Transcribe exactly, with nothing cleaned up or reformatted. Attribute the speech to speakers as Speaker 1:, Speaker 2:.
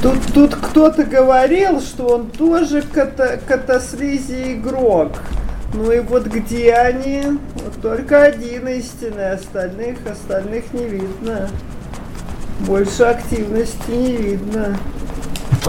Speaker 1: Тут, тут кто-то говорил, что он тоже ката, катаслизи игрок. Ну и вот где они? Вот только один истинный, остальных, остальных не видно. Больше активности не видно.